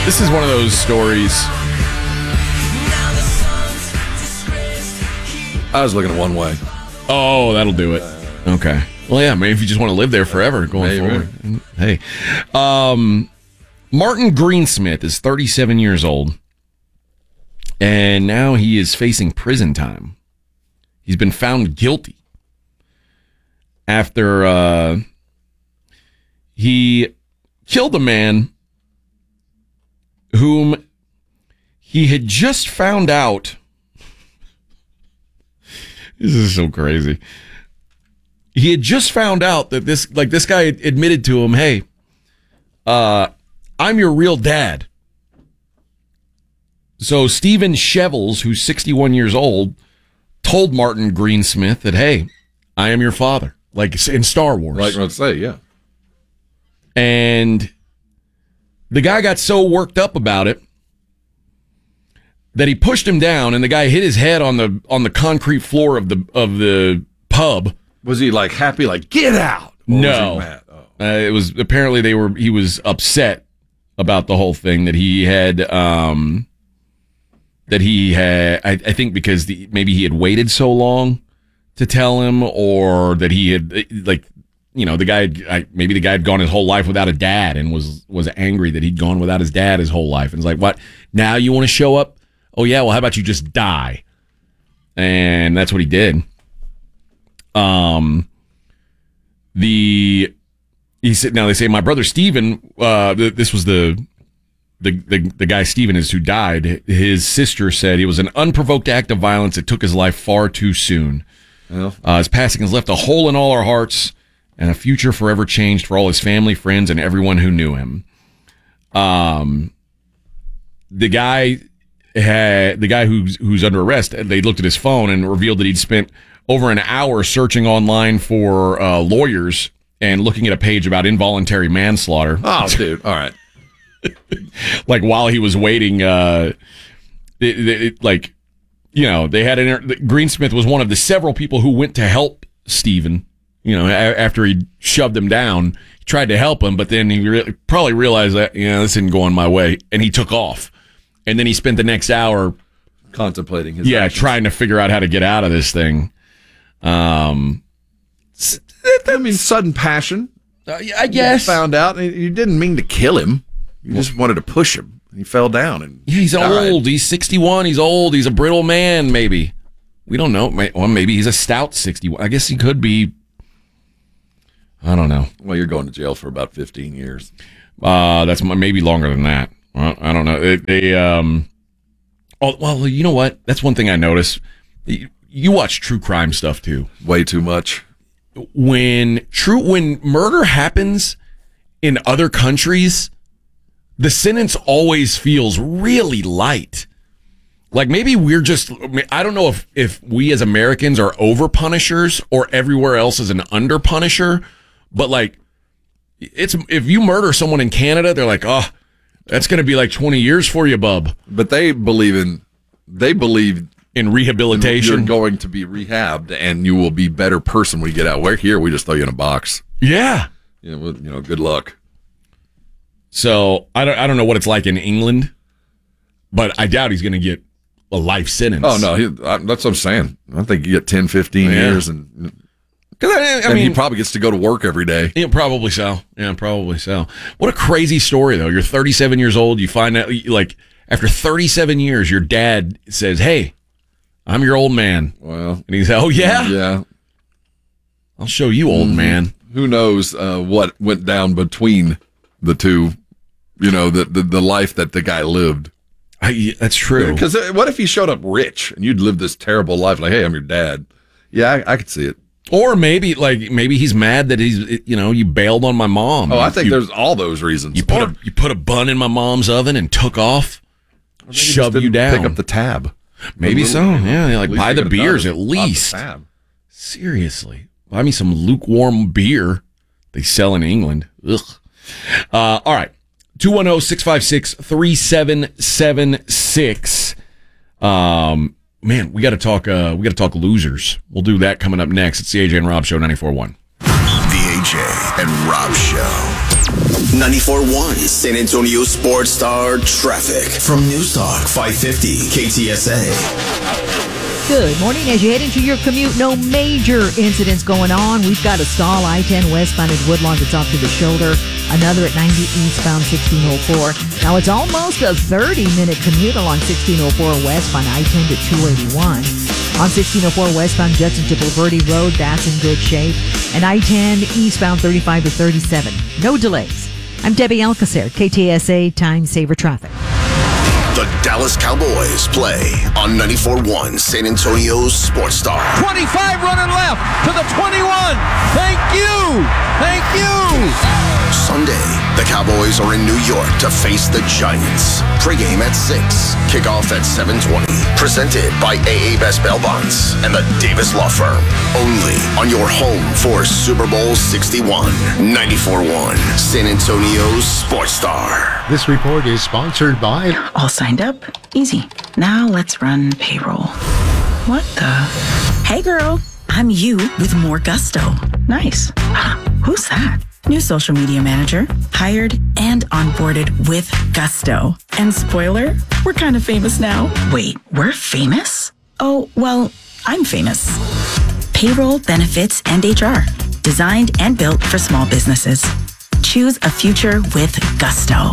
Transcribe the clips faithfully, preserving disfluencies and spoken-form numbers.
This is one of those stories. I was looking at one way. Oh, that'll do it. Okay. Well, yeah, maybe if you just want to live there forever going Maybe. forward. Hey. Um, Martin Greensmith is thirty-seven years old, and now he is facing prison time. He's been found guilty after uh, he killed a man whom he had just found out. This is so crazy. He had just found out that this, like this guy admitted to him, hey, uh, I'm your real dad. So Stephen Shevels, who's sixty-one years old, told Martin Greensmith that, hey, I am your father, like in Star Wars. Like I say, yeah. And the guy got so worked up about it that he pushed him down, and the guy hit his head on the on the concrete floor of the of the pub. Was he like happy, like get out? Or No, was he mad? Oh. uh, it was apparently they were. He was upset about the whole thing that he had. Um, that he had, I, I think, because the, maybe he had waited so long to tell him, or that he had like. You know, the guy, had, I, maybe the guy had gone his whole life without a dad and was was angry that he'd gone without his dad his whole life. And it's like, what? Now you want to show up? Oh, yeah, well, how about you just die? And that's what he did. Um, the, he said, now they say, my brother Stephen, uh, this was the, the, the, the guy Stephen is who died. His sister said it was an unprovoked act of violence that took his life far too soon. Well. Uh, his passing has left a hole in all our hearts and a future forever changed for all his family, friends, and everyone who knew him. Um, the guy had the guy who's who's under arrest. They looked at his phone and revealed that he'd spent over an hour searching online for uh, lawyers and looking at a page about involuntary manslaughter. Oh, dude! All right. Like while he was waiting, uh, it, it, it, like you know, they had an Greensmith was one of the several people who went to help Stephen. You know, after he shoved him down, he tried to help him, but then he re- probably realized that, you know, this isn't going my way, and he took off. And then he spent the next hour contemplating his yeah, actions. trying to figure out how to get out of this thing. Um, I mean, sudden passion. Uh, I guess. You found out, and you didn't mean to kill him. You just wanted to push him. He fell down. And yeah, he's died. old. He's sixty-one. He's old. He's a brittle man, maybe. We don't know. Well, maybe he's a stout sixty-one. I guess he could be. I don't know. Well, you're going to jail for about fifteen years. Uh, that's maybe longer than that. Well, I don't know. They, they um, oh, well, you know what? That's one thing I noticed. You, you watch true crime stuff too. Way too much. When true, when murder happens in other countries, the sentence always feels really light. Like maybe we're just, I don't know if, if we as Americans are over punishers or everywhere else is an under punisher. But like, it's if you murder someone in Canada, they're like, oh, that's going to be like twenty years for you, bub. But they believe in, they believe in rehabilitation. You're going to be rehabbed, and you will be a better person when you get out. We're here, we just throw you in a box. Yeah. You know, you know, good luck. So I don't, I don't know what it's like in England, but I doubt he's going to get a life sentence. Oh no, he, I, that's what I'm saying. I think you get ten, fifteen yeah. years, and. Because I, I and mean, he probably gets to go to work every day. Yeah, probably so. Yeah, probably so. What a crazy story, though. You're thirty-seven years old. You find out, like, after thirty-seven years, your dad says, "Hey, I'm your old man." Well, and he's, "Oh yeah, yeah. I'll show you, old mm-hmm. man." Who knows uh, what went down between the two? You know, the the, the life that the guy lived. I, that's true. Because yeah, what if he showed up rich and you'd lived this terrible life? Like, hey, I'm your dad. Yeah, I, I could see it. Or maybe, like, maybe he's mad that he's, you know, you bailed on my mom. Oh, you, I think you, there's all those reasons. You put or, a you put a bun in my mom's oven and took off, shoved you down. Pick up the tab. Maybe little, so. Yeah, like buy the beers at least. The Seriously, buy me some lukewarm beer they sell in England. Ugh. Uh, all right, two one zero, six five six, three seven seven six. Um. Man, we got to talk. Uh, we got to talk losers. We'll do that coming up next. It's the A J and Rob Show, ninety-four point one. The A J and Rob Show. ninety-four point one San Antonio Sports Star traffic from Newstalk five fifty K T S A. Good morning. As you head into your commute, no major incidents going on. We've got a stall I ten westbound at Woodlawn that's off to the shoulder. Another at ninety eastbound sixteen oh four. Now it's almost a thirty-minute commute along sixteen oh four westbound I ten to two eighty-one. On sixteen oh four westbound Judson to Bulverde Road, that's in good shape. And I ten eastbound thirty-five to thirty-seven. No delays. I'm Debbie Alcacer, K T S A Time Saver Traffic. The Dallas Cowboys play on ninety-four point one San Antonio's Sports Star. twenty-five running left to the twenty-one. Thank you. Thank you. Sunday, the Cowboys are in New York to face the Giants. Pre-game at six, kickoff at seven twenty. Presented by A A Best Bail Bonds and the Davis Law Firm. Only on your home for Super Bowl sixty-one. ninety-four point one San Antonio's Sports Star. This report is sponsored by... All signed up? Easy. Now let's run payroll. What the? Hey girl, I'm you with more gusto. Nice. Who's that? New social media manager, hired and onboarded with gusto. And spoiler, we're kind of famous now. Wait, we're famous? Oh, well, I'm famous. Payroll, benefits, and H R. Designed and built for small businesses. Choose a future with gusto.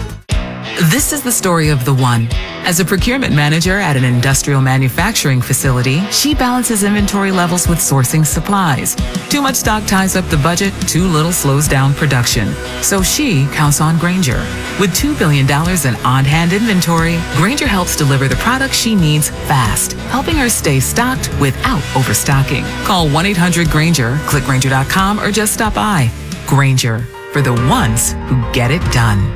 This is the story of the one. As a procurement manager at an industrial manufacturing facility, she balances inventory levels with sourcing supplies. Too much stock ties up the budget, too little slows down production. So she counts on Grainger. With two billion dollars in on-hand inventory, Grainger helps deliver the products she needs fast, helping her stay stocked without overstocking. Call one eight hundred Grainger, click Grainger dot com, or just stop by. Grainger, for the ones who get it done.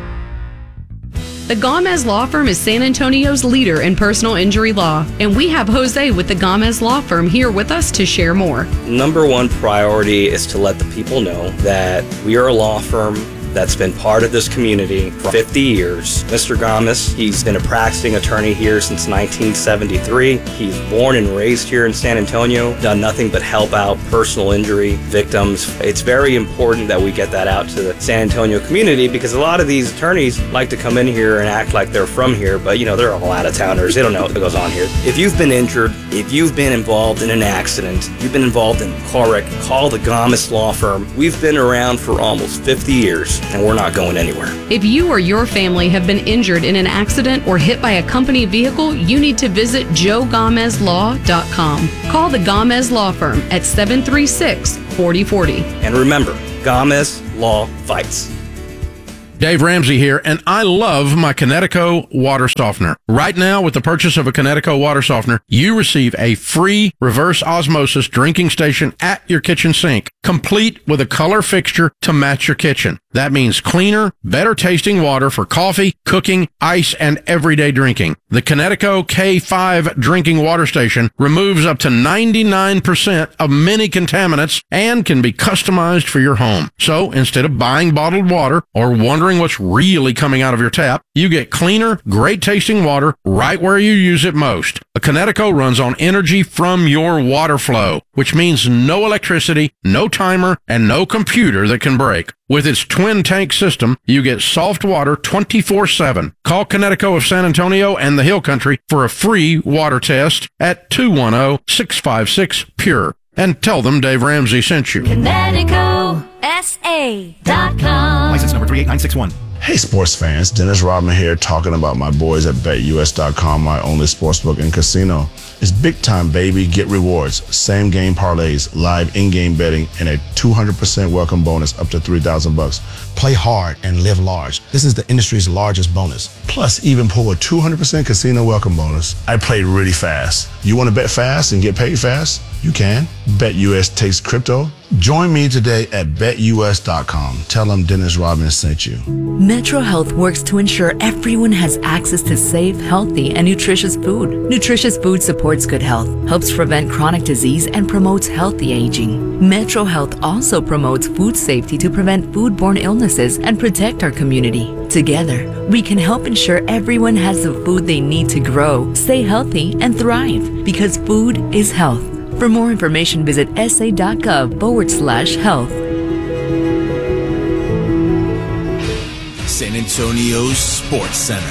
The Gomez Law Firm is San Antonio's leader in personal injury law, and we have Jose with the Gomez Law Firm here with us to share more. Number one priority is to let the people know that we are a law firm that's been part of this community for fifty years. Mister Gomez, he's been a practicing attorney here since nineteen seventy-three. He's born and raised here in San Antonio, done nothing but help out personal injury victims. It's very important that we get that out to the San Antonio community because a lot of these attorneys like to come in here and act like they're from here, but you know, they're all out of towners. They don't know what goes on here. If you've been injured, if you've been involved in an accident, you've been involved in a car wreck, call the Gomez Law Firm. We've been around for almost fifty years. And we're not going anywhere. If you or your family have been injured in an accident or hit by a company vehicle, you need to visit joe gomez law dot com. Call the Gomez Law Firm at seven three six, four zero four zero. And remember, Gomez Law Fights. Dave Ramsey here, and I love my Connecticut water softener. Right now, with the purchase of a Connecticut water softener, you receive a free reverse osmosis drinking station at your kitchen sink, complete with a color fixture to match your kitchen. That means cleaner, better tasting water for coffee, cooking, ice, and everyday drinking. The Connecticut K five drinking water station removes up to ninety-nine percent of many contaminants and can be customized for your home. So instead of buying bottled water or wondering what's really coming out of your tap, you get cleaner, great tasting water right where you use it most. A Connecticut runs on energy from your water flow, which means no electricity, no timer, and no computer that can break. With its twin tank system, you get soft water twenty-four seven. Call Connecticut of San Antonio and the Hill Country for a free water test at two one zero, six five six, P U R E. And tell them Dave Ramsey sent you. Connecticut S A dot com. License number three eight nine six one. Hey sports fans, Dennis Rodman here talking about my boys at bet U S dot com, my only sportsbook and casino. It's big time, baby. Get rewards, same game parlays, live in-game betting, and a two hundred percent welcome bonus up to three thousand bucks. Play hard and live large. This is the industry's largest bonus. Plus, even pull a two hundred percent casino welcome bonus. I played really fast. You want to bet fast and get paid fast? You can. BetUS takes crypto. Join me today at bet U S dot com. Tell them Dennis Rodman sent you. Metro Health works to ensure everyone has access to safe, healthy, and nutritious food. Nutritious food supports good health, helps prevent chronic disease, and promotes healthy aging. Metro Health also promotes food safety to prevent foodborne illnesses and protect our community. Together, we can help ensure everyone has the food they need to grow, stay healthy, and thrive, because food is health. For more information, visit sa.gov forward slash health. San Antonio's Sports Center.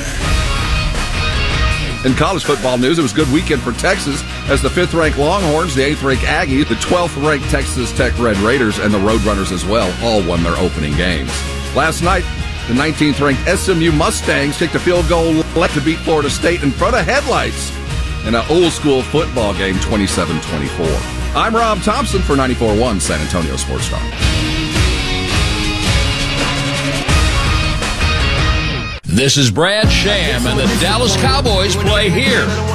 In college football news, it was a good weekend for Texas as the fifth-ranked Longhorns, the eighth-ranked Aggies, the twelfth-ranked Texas Tech Red Raiders, and the Roadrunners as well all won their opening games. Last night, the nineteenth-ranked S M U Mustangs kicked a field goal left to beat Florida State in front of headlights in an old-school football game, twenty-seven twenty-four. I'm Rob Thompson for ninety-four point one San Antonio Sports Star. This is Brad Sham, and the Dallas Cowboys play here